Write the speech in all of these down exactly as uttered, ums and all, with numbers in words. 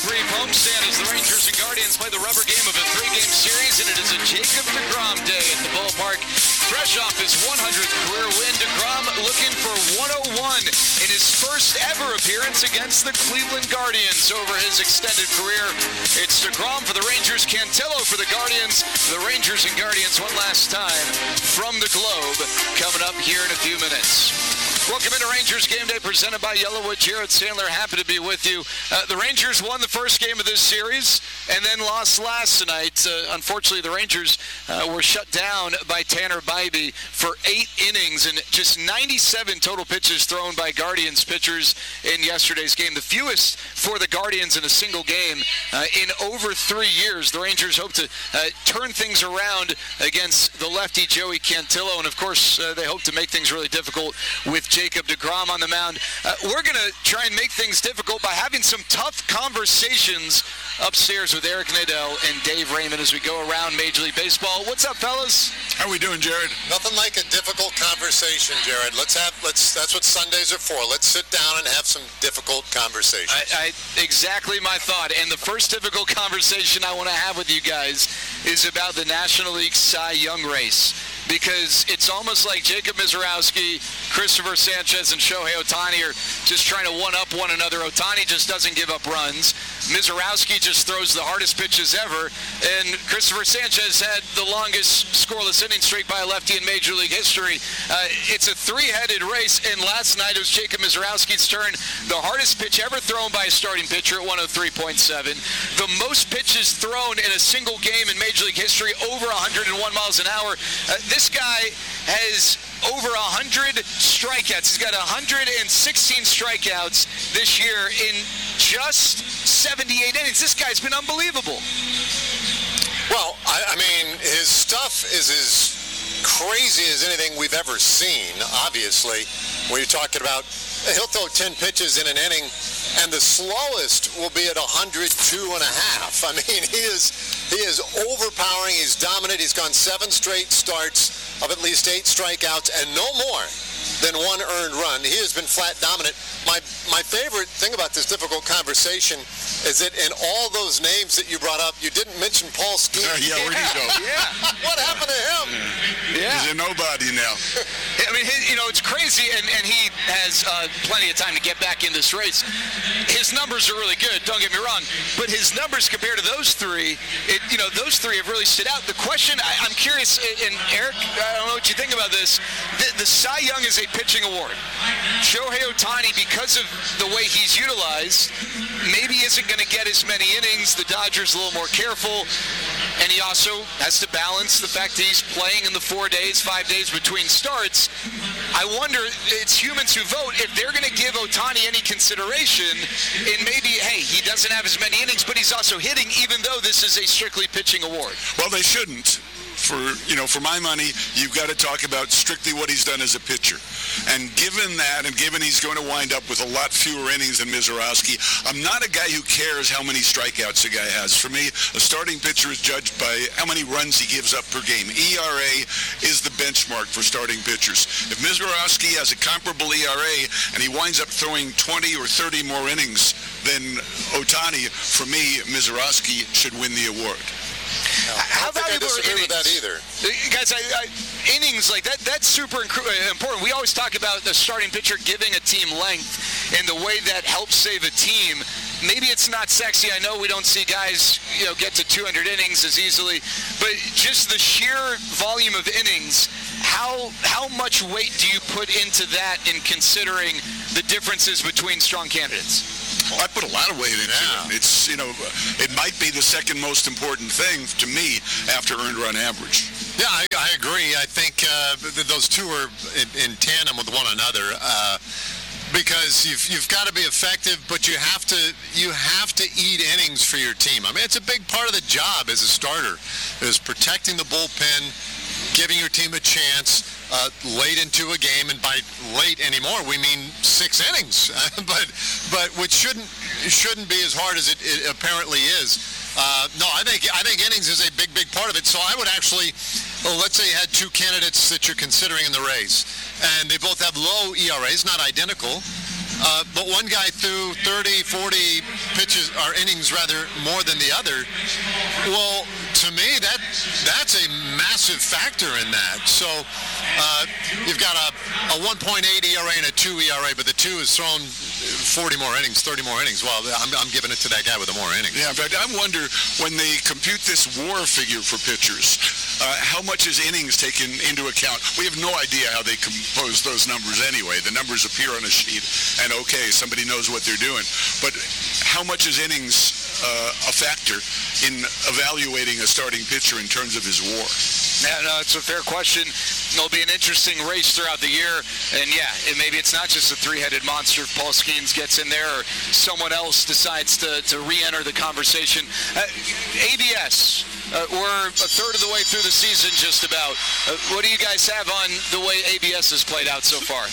brief homestand as the Rangers and Guardians play the rubber game of a three-game series, and it is a Jacob deGrom day at the ballpark. Fresh off his one hundredth career win, deGrom looking for one oh one in his first ever appearance against the Cleveland Guardians over his extended career. It's deGrom for the Rangers, Cantillo for the Guardians. The Rangers and Guardians one last time from the Globe coming up here in a few minutes. Welcome into Rangers Game Day presented by Yellowwood. Jared Sandler, happy to be with you. Uh, the Rangers won the first game of this series and then lost last night. Uh, unfortunately, the Rangers uh, were shut down by Tanner Bibee for eight innings and just ninety-seven total pitches thrown by Guardians pitchers in yesterday's game. The fewest for the Guardians in a single game uh, in over three years. The Rangers hope to uh, turn things around against the lefty Joey Cantillo, and of course, uh, they hope to make things really difficult with Jacob deGrom on the mound. Uh, we're going to try and make things difficult by having some tough conversations upstairs with Eric Nadel and Dave Raymond as we go around Major League Baseball. What's up, fellas? How are we doing, Jared? Nothing like a difficult conversation, Jared. Let's have, let's, that's what Sundays are for. Let's sit down and have some difficult conversations. I, I, exactly my thought. And the first difficult conversation I want to have with you guys is about the National League Cy Young race. Because it's almost like Jacob Misiorowski, Christopher Sanchez, and Shohei Ohtani are just trying to one-up one another. Ohtani just doesn't give up runs. Misiorowski just throws the hardest pitches ever. And Christopher Sanchez had the longest scoreless inning streak by a lefty in Major League history. Uh, it's a three-headed race, and last night it was Jacob Misiorowski's turn. The hardest pitch ever thrown by a starting pitcher at one oh three point seven. The most pitches thrown in a single game in Major League history, over one hundred one miles an hour. Uh, this guy has over one hundred strikeouts. He's got one hundred sixteen strikeouts this year in just seventy-eight innings. This guy's been unbelievable. Well, I, I mean, his stuff is as crazy as anything we've ever seen, obviously. When you're talking about, he'll throw ten pitches in an inning, and the slowest will be at one hundred two and a half. I mean, he is he is overpowering. He's dominant. He's gone seven straight starts of at least eight strikeouts and no more than one earned run. He has been flat dominant. My my favorite thing about this difficult conversation is that in all those names that you brought up, you didn't mention Paul Skeens. Uh, yeah, where'd he go? Yeah. What happened to him? Yeah. He's a nobody now. I mean, his, you know, it's crazy, and, and he has uh, plenty of time to get back in this race. His numbers are really good, don't get me wrong, but his numbers compared to those three, it, you know, those three have really stood out. The question, I, I'm curious, and Eric, I don't know what you think about this, the, the Cy Young is a pitching award. Shohei Ohtani, because of the way he's utilized, maybe isn't going to get as many innings. The Dodgers a little more careful, and he also has to balance the fact that he's playing in the four days, five days between starts. I wonder, it's humans who vote, if they're going to give Ohtani any consideration in maybe, hey, he doesn't have as many innings, but he's also hitting, even though this is a strictly pitching award. Well, they shouldn't. For, you know, for my money, you've got to talk about strictly what he's done as a pitcher. And given that, and given he's going to wind up with a lot fewer innings than Misiorowski, I'm not a guy who cares how many strikeouts a guy has. For me, a starting pitcher is judged by how many runs he gives up per game. E R A is the benchmark for starting pitchers. If Misiorowski has a comparable E R A and he winds up throwing twenty or thirty more innings than Ohtani, for me, Misiorowski should win the award. No, How I don't think I valuable are disagree with that innings? either. Uh, Guys, I, I, innings like that, that's super inc- important. We always talk about the starting pitcher giving a team length and the way that helps save a team. Maybe it's not sexy. I know we don't see guys, you know, get to two hundred innings as easily, but just the sheer volume of innings, how how much weight do you put into that in considering the differences between strong candidates? Well, I put a lot of weight into Yeah. it. It's, you know, it might be the second most important thing to me after earned run average. Yeah, I, I agree. I think uh, th- those two are in, in tandem with one another. Uh, because you've you've got to be effective, but you have to you have to eat innings for your team. I mean, it's a big part of the job as a starter, is protecting the bullpen, giving your team a chance uh, late into a game, and by late anymore we mean six innings, but but which shouldn't shouldn't be as hard as it, it apparently is. Uh, no, I think I think innings is a big big part of it. So I would actually, well, let's say you had two candidates that you're considering in the race, and they both have low E R As, not identical. uh, but one guy threw thirty, forty pitches, or innings rather, more than the other. Well, to me, that that's a massive factor in that. So uh, you've got a, a one point eight E R A and a two E R A, but the two is thrown forty more innings, thirty more innings. Well, I'm, I'm giving it to that guy with the more innings. Yeah, but I wonder, when they compute this WAR figure for pitchers, uh, how much is innings taken into account? We have no idea how they compose those numbers anyway. The numbers appear on a sheet, and okay, somebody knows what they're doing. But how much is innings uh, a factor in evaluating a starting pitcher in terms of his WAR? Yeah, no, it's a fair question. It'll be an interesting race throughout the year. And, yeah, it, maybe it's not just a three-headed monster if Paul Skeens gets in there or someone else decides to, to re-enter the conversation. Uh, A B S, uh, we're a third of the way through the season just about. Uh, what do you guys have on the way A B S has played out so far?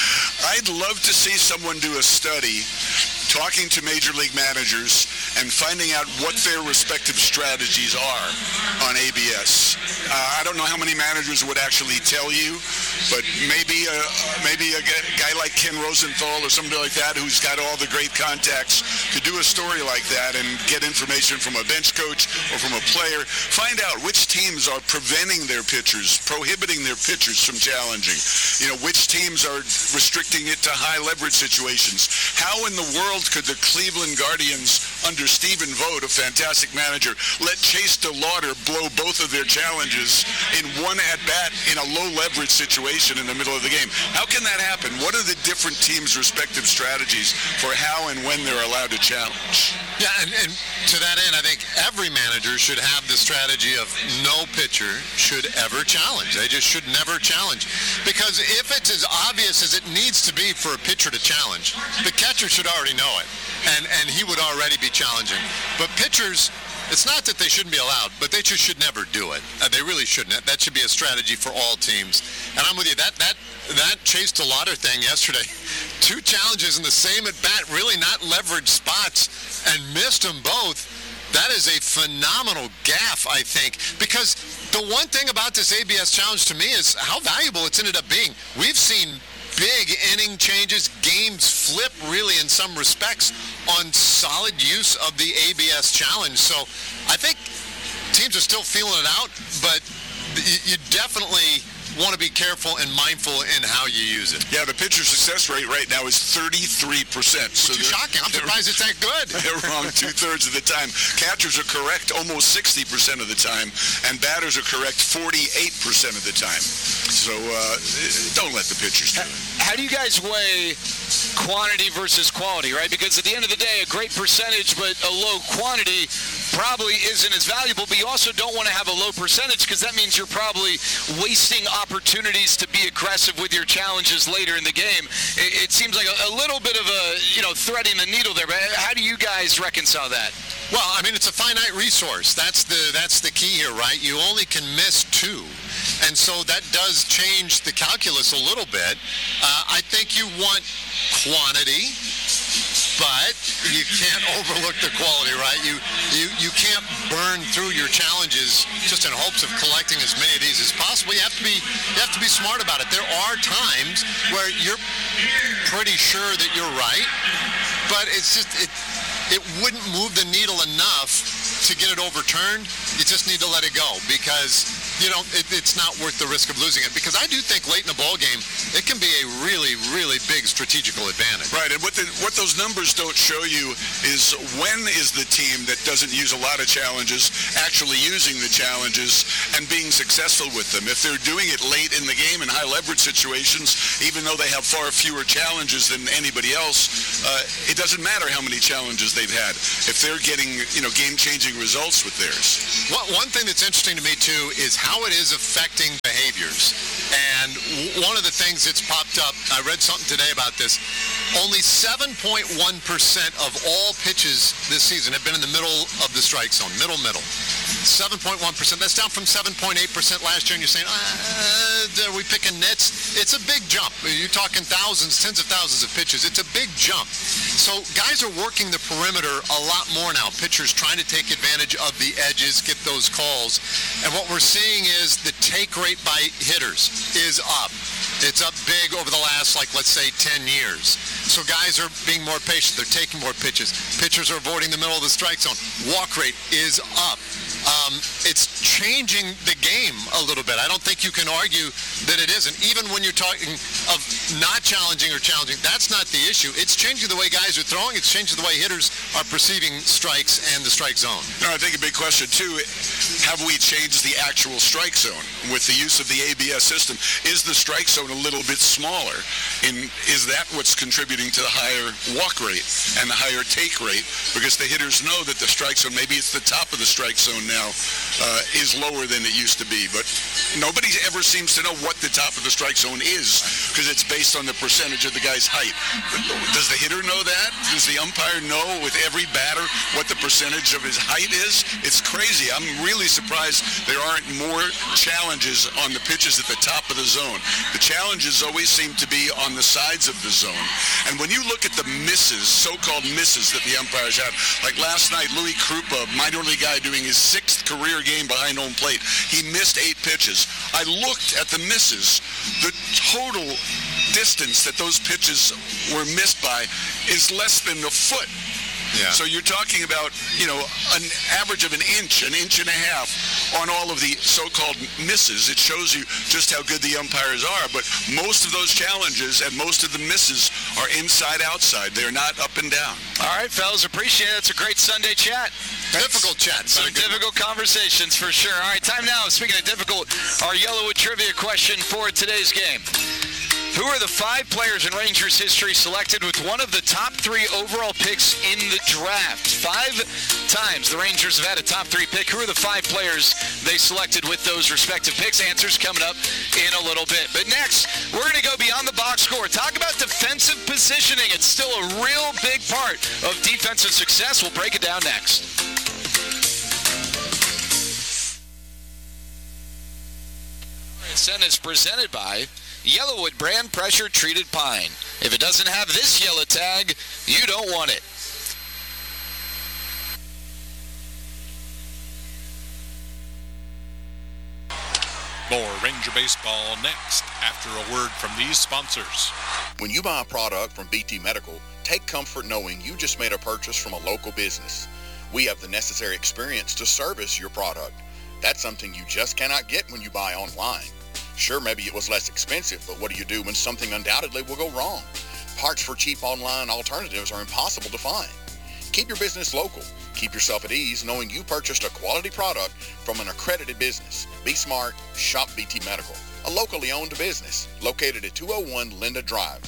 I'd love to see someone do a study talking to major league managers and finding out what their respective strategies are on A B S. Uh, I don't know how many managers would actually tell you, but maybe a, maybe a guy like Ken Rosenthal or somebody like that who's got all the great contacts could do a story like that and get information from a bench coach or from a player. Find out which teams are preventing their pitchers, prohibiting their pitchers from challenging. You know, which teams are restricting it to high leverage situations. How in the world could the Cleveland Guardians, under Stephen Vogt, a fantastic manager, let Chase DeLauder blow both of their challenges in one at-bat in a low-leverage situation in the middle of the game? How can that happen? What are the different teams' respective strategies for how and when they're allowed to challenge? Yeah, and, and to that end, I think every manager should have the strategy of no pitcher should ever challenge. They just should never challenge. Because if it's as obvious as it needs to be for a pitcher to challenge, the catcher should already know it, and, and he would already be challenging. But pitchers, it's not that they shouldn't be allowed, but they just should never do it. Uh, they really shouldn't. That should be a strategy for all teams. And I'm with you. That that that Chase DeLauder thing yesterday, two challenges in the same at-bat, really not leveraged spots, and missed them both. That is a phenomenal gaffe, I think, because the one thing about this A B S challenge to me is how valuable it's ended up being. We've seen big inning changes, games flip really in some respects on solid use of the A B S challenge. So I think teams are still feeling it out, but you definitely want to be careful and mindful in how you use it. Yeah, the pitcher success rate right now is thirty-three percent. So Which is shocking. I'm surprised it's that good. They're wrong two-thirds of the time. Catchers are correct almost sixty percent of the time, and batters are correct forty-eight percent of the time. So uh, don't let the pitchers do it. How do you guys weigh quantity versus quality, right? Because at the end of the day, a great percentage but a low quantity probably isn't as valuable, but you also don't want to have a low percentage because that means you're probably wasting opportunities to be aggressive with your challenges later in the game. It, it seems like a, a little bit of a, you know, threading the needle there, but how do you guys reconcile that? Well, I mean, it's a finite resource. That's the that's the key here, right? You only can miss two. And so that does change the calculus a little bit. Uh, I think you want quantity, but you can't overlook the quality, right? You, you you can't burn through your challenges just in hopes of collecting as many of these as possible. You have to be you have to be smart about it. There are times where you're pretty sure that you're right, but it's just it it wouldn't move the needle enough to get it overturned. You just need to let it go because you know, it, it's not worth the risk of losing it. Because I do think late in the ball game, it can be a really, really big strategical advantage. Right, and what the, what those numbers don't show you is when is the team that doesn't use a lot of challenges actually using the challenges and being successful with them. If they're doing it late in the game in high leverage situations, even though they have far fewer challenges than anybody else, uh, it doesn't matter how many challenges they've had if they're getting, you know, game-changing results with theirs. One, one thing that's interesting to me, too, is how it is affecting behaviors. And one of the things that's popped up, I read something today about this, only seven point one percent of all pitches this season have been in the middle of the strike zone, middle, middle. seven point one percent. That's down from seven point eight percent last year, and you're saying, uh, are we picking nits? It's a big jump. You're talking thousands, tens of thousands of pitches. It's a big jump. So guys are working the perimeter a lot more now. Pitchers trying to take advantage of the edges, get those calls. And what we're seeing is the take rate by hitters is up. It's up big over the last, like, let's say ten years. So guys are being more patient. They're taking more pitches. Pitchers are avoiding the middle of the strike zone. Walk rate is up. Um, it's changing the game a little bit. I don't think you can argue that it isn't. Even when you're talking of not challenging or challenging, that's not the issue. It's changing the way guys are throwing. It's changing the way hitters are perceiving strikes and the strike zone. No, I think a big question, too, have we changed the actual strike zone with the use of the A B S system? Is the strike zone a little bit smaller? And is that what's contributing to the higher walk rate and the higher take rate? Because the hitters know that the strike zone, maybe it's the top of the strike zone now, uh, is lower than it used to be. But nobody ever seems to know what the top of the strike zone is because it's based on the percentage of the guy's height. Does the hitter know that? Does the umpire know with every batter what the percentage of his height is? It's crazy. I'm really surprised there aren't more challenges on the pitches at the top of the zone. The challenges always seem to be on the sides of the zone. And when you look at the misses, so-called misses that the umpires have, like last night, Louis Krupa, minor league guy doing his sixth career game behind home plate, he missed eight pitches. I looked at the misses. The total distance that those pitches were missed by is less than a foot. Yeah. So you're talking about, you know, an average of an inch, an inch and a half on all of the so-called misses. It shows you just how good the umpires are. But most of those challenges and most of the misses are inside-outside. They're not up and down. All right, fellas, appreciate it. It's a great Sunday chat. Difficult chat. Some difficult conversations for sure. All right, time now. Speaking of difficult, our Yellowwood trivia question for today's game. Who are the five players in Rangers history selected with one of the top three overall picks in the draft? Five times the Rangers have had a top three pick. Who are the five players they selected with those respective picks? Answers coming up in a little bit. But next, we're going to go beyond the box score. Talk about defensive positioning. It's still a real big part of defensive success. We'll break it down next. Is presented by Yellowwood brand pressure treated pine. If it doesn't have this yellow tag, you don't want it. More Ranger Baseball next after a word from these sponsors. When you buy a product from B T Medical, take comfort knowing you just made a purchase from a local business. We have the necessary experience to service your product. That's something you just cannot get when you buy online. Sure, maybe it was less expensive, but what do you do when something undoubtedly will go wrong? Parts for cheap online alternatives are impossible to find. Keep your business local. Keep yourself at ease knowing you purchased a quality product from an accredited business. Be smart. Shop B T Medical, a locally owned business located at two oh one Linda Drive.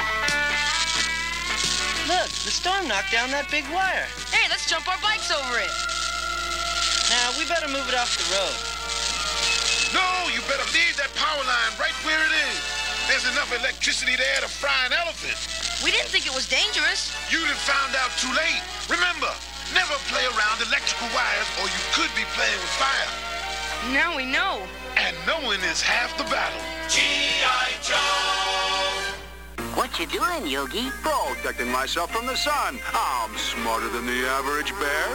Look, the storm knocked down that big wire. Hey, let's jump our bikes over it. Now, we better move it off the road. No, you better leave that power line right where it is. There's enough electricity there to fry an elephant. We didn't think it was dangerous. You'd have found out too late. Remember, never play around electrical wires or you could be playing with fire. Now we know. And knowing is half the battle. G I. Joe! What you doing, Yogi? Protecting myself from the sun. I'm smarter than the average bear.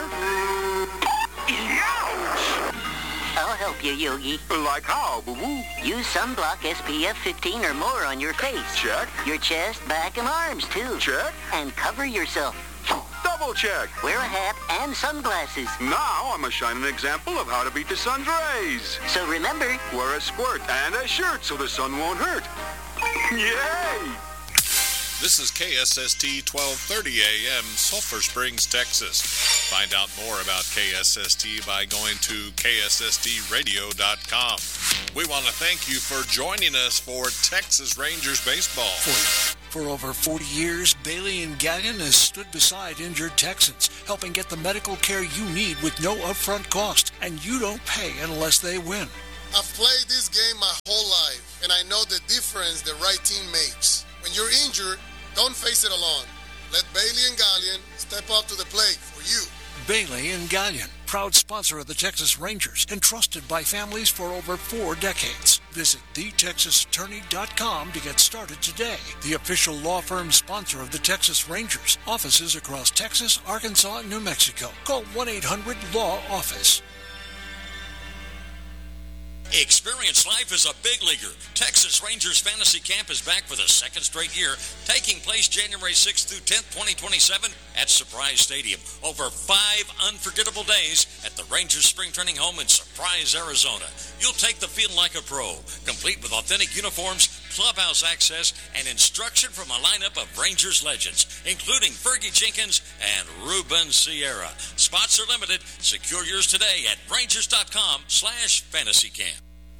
Ouch! I'll help you, Yogi. Like how, boo-boo? Use sunblock S P F fifteen or more on your face. Check. Your chest, back, and arms, too. Check. And cover yourself. Double check. Wear a hat and sunglasses. Now I'm a shining example of how to beat the sun's rays. So remember, wear a squirt and a shirt so the sun won't hurt. Yay! This is K S S T twelve thirty A M, Sulphur Springs, Texas. Find out more about K S S T by going to K S S T radio dot com. We want to thank you for joining us for Texas Rangers baseball. For, for over forty years, Bailey and Gallion has stood beside injured Texans, helping get the medical care you need with no upfront cost, and you don't pay unless they win. I've played this game my whole life, and I know the difference the right team makes. When you're injured, don't face it alone. Let Bailey and Gallion step up to the plate for you. Bailey and Gallion, proud sponsor of the Texas Rangers and trusted by families for over four decades. Visit the texas attorney dot com to get started today. The official law firm sponsor of the Texas Rangers. Offices across Texas, Arkansas, and New Mexico. Call one eight hundred law office. Experience life as a big leaguer. Texas Rangers Fantasy Camp is back for the second straight year, taking place January sixth through tenth, twenty twenty-seven at Surprise Stadium. Over five unforgettable days at the Rangers Spring Training Home in Surprise, Arizona. You'll take the field like a pro, complete with authentic uniforms, clubhouse access, and instruction from a lineup of Rangers legends, including Fergie Jenkins and Ruben Sierra. Spots are limited. Secure yours today at Rangers.com slash fantasy camp.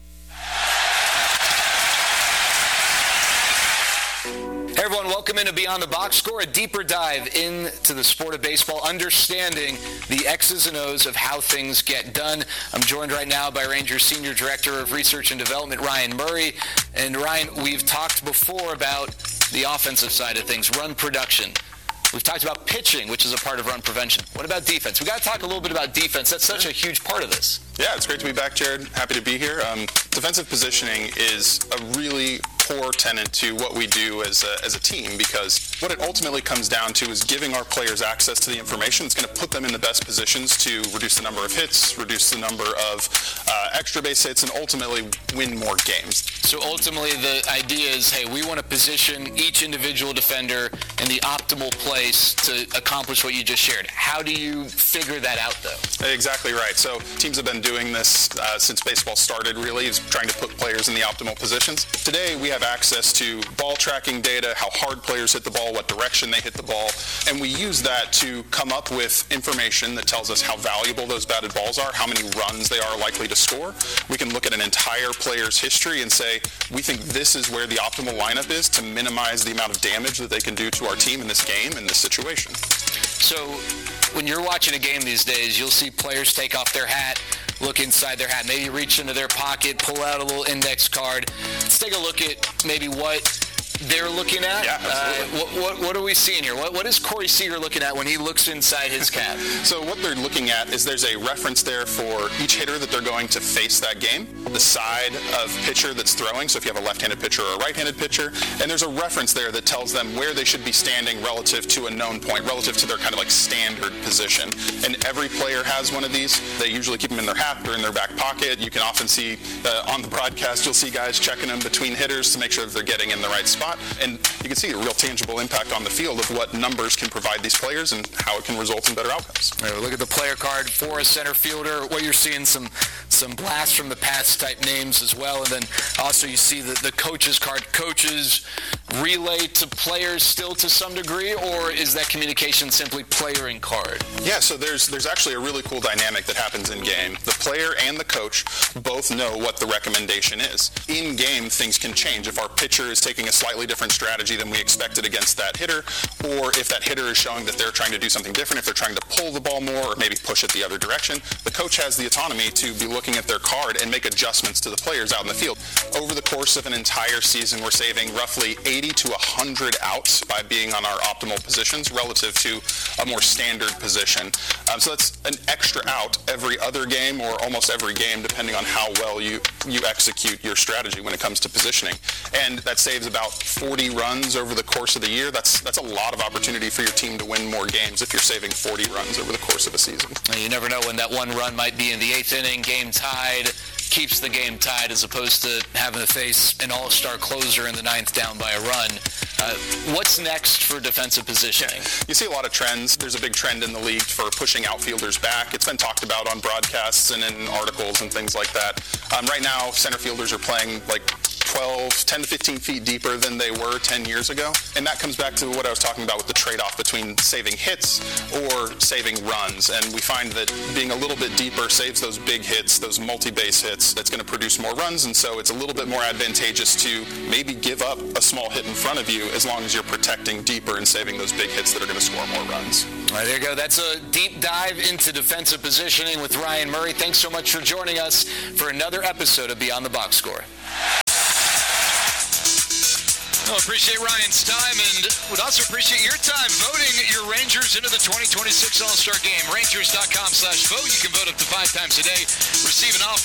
Hey everyone, welcome into Beyond the Box Score, a deeper dive into the sport of baseball, understanding the X's and O's of how things get done. I'm joined right now by Rangers Senior Director of Research and Development, Ryan Murray. And Ryan, we've talked before about the offensive side of things, run production. We've talked about pitching, which is a part of run prevention. What about defense? We've got to talk a little bit about defense. That's such a huge part of this. Yeah, it's great to be back, Jared. Happy to be here. Um, defensive positioning is a really core tenet to what we do as a, as a team, because what it ultimately comes down to is giving our players access to the information that's going to put them in the best positions to reduce the number of hits, reduce the number of uh, extra base hits, and ultimately win more games. So ultimately the idea is, hey, we want to position each individual defender in the optimal place to accomplish what you just shared. How do you figure that out, though? Exactly right. So teams have been doing this uh, since baseball started, really, is trying to put players in the optimal positions. Today we have access to ball tracking data, how hard players hit the ball, what direction they hit the ball, and we use that to come up with information that tells us how valuable those batted balls are, how many runs they are likely to score. We can look at an entire player's history and say, we think this is where the optimal lineup is to minimize the amount of damage that they can do to our team in this game, in this situation. So when you're watching a game these days, you'll see players take off their hat, look inside their hat, maybe reach into their pocket, pull out a little index card. Let's take a look at maybe what they're looking at. Yeah, absolutely. Uh, what, what, what are we seeing here? What, what is Corey Seager looking at when he looks inside his cap? So what they're looking at is there's a reference there for each hitter that they're going to face that game, the side of pitcher that's throwing, so if you have a left-handed pitcher or a right-handed pitcher, and there's a reference there that tells them where they should be standing relative to a known point, relative to their kind of like standard position. And every player has one of these. They usually keep them in their hat or in their back pocket. You can often see uh, on the broadcast, you'll see guys checking them between hitters to make sure that they're getting in the right spot. And you can see a real tangible impact on the field of what numbers can provide these players and how it can result in better outcomes. All right, look at the player card for a center fielder. What you're seeing, some some blasts from the past type names as well. And then also you see the, the coaches card. Coaches relay to players still to some degree, or is that communication simply player and card? Yeah, so there's there's actually a really cool dynamic that happens in game. The player and the coach both know what the recommendation is. In game, things can change. If our pitcher is taking a slightly different strategy than we expected against that hitter, or if that hitter is showing that they're trying to do something different, if they're trying to pull the ball more or maybe push it the other direction, the coach has the autonomy to be looking at their card and make adjustments to the players out in the field. Over the course of an entire season, we're saving roughly eighty to one hundred outs by being on our optimal positions relative to a more standard position. Um, so that's an extra out every other game or almost every game, depending on how well you, you execute your strategy when it comes to positioning. And that saves about forty runs over the course of the year. That's that's a lot of opportunity for your team to win more games if you're saving forty runs over the course of a season. You never know when that one run might be in the eighth inning, game tied, keeps the game tied as opposed to having to face an all-star closer in the ninth down by a run. Uh, what's next for defensive positioning? You see a lot of trends. There's a big trend in the league for pushing outfielders back. It's been talked about on broadcasts and in articles and things like that. Um, right now, center fielders are playing like twelve, ten to fifteen feet deeper than they were ten years ago. And that comes back to what I was talking about with the trade-off between saving hits or saving runs. And we find that being a little bit deeper saves those big hits, those multi-base hits. That's going to produce more runs. And so it's a little bit more advantageous to maybe give up a small hit in front of you as long as you're protecting deeper and saving those big hits that are going to score more runs. All right, there you go. That's a deep dive into defensive positioning with Ryan Murray. Thanks so much for joining us for another episode of Beyond the Box Score. Well, appreciate Ryan's time and would also appreciate your time voting your Rangers into the twenty twenty-six All-Star Game. Rangers.com slash vote. You can vote up to five times a day. Receive an offer